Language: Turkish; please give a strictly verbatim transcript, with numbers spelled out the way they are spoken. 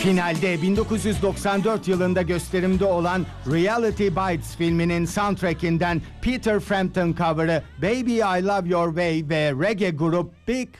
Finalde bin dokuz yüz doksan dört yılında gösterimde olan Reality Bites filminin soundtrackinden Peter Frampton cover'ı Baby I Love Your Way ve reggae grup Big